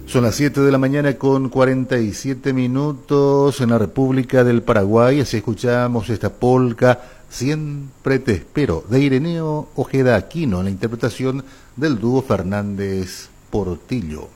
Son las 7 de la mañana con 47 minutos en la República del Paraguay. Así escuchamos esta polca, Siempre te espero, de Ireneo Ojeda Aquino, en la interpretación del dúo Fernández Portillo.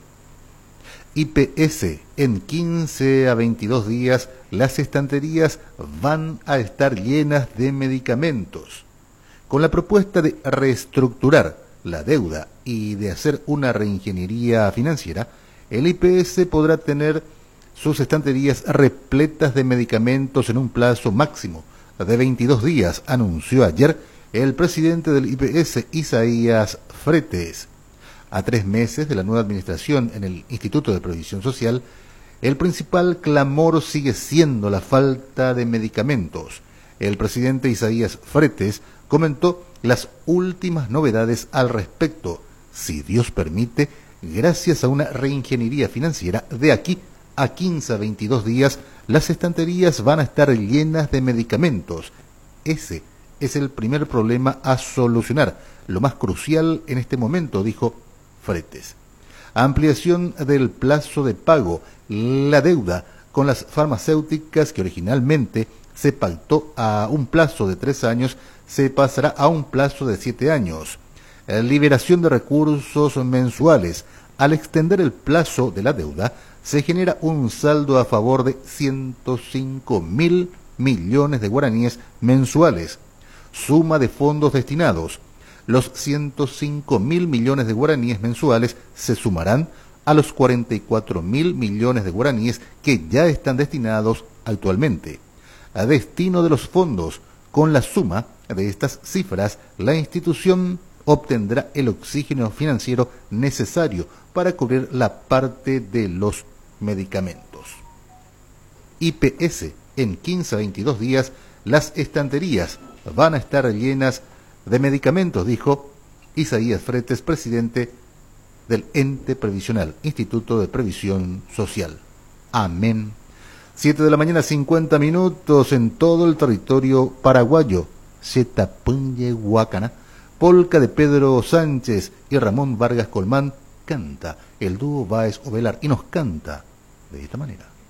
IPS, en 15 a 22 días, las estanterías van a estar llenas de medicamentos. Con la propuesta de reestructurar la deuda y de hacer una reingeniería financiera, el IPS podrá tener sus estanterías repletas de medicamentos en un plazo máximo de 22 días, anunció ayer el presidente del IPS, Isaías Fretes. A 3 meses de la nueva administración en el Instituto de Previsión Social, el principal clamor sigue siendo la falta de medicamentos. El presidente Isaías Fretes comentó las últimas novedades al respecto. Si Dios permite, gracias a una reingeniería financiera, de aquí a 15 a 22 días, las estanterías van a estar llenas de medicamentos. Ese es el primer problema a solucionar, lo más crucial en este momento, dijo Fretes. Ampliación del plazo de pago. La deuda con las farmacéuticas, que originalmente se pactó a un plazo de 3 años, se pasará a un plazo de 7 años. Liberación de recursos mensuales. Al extender el plazo de la deuda, se genera un saldo a favor de 105.000 millones de guaraníes mensuales. Suma de fondos destinados. Los 105.000 millones de guaraníes mensuales se sumarán a los 44.000 millones de guaraníes que ya están destinados actualmente. A destino de los fondos, con la suma de estas cifras, la institución obtendrá el oxígeno financiero necesario para cubrir la parte de los medicamentos. IPS, en 15 a 22 días, las estanterías van a estar llenas de medicamentos, dijo Isaías Fretes, presidente del ente previsional, Instituto de Previsión Social. Amén. 7 de la mañana, 50 minutos en todo el territorio paraguayo. Zetapunye Huacana, polca de Pedro Sánchez y Ramón Vargas Colmán, canta el dúo Báez Ovelar y nos canta de esta manera.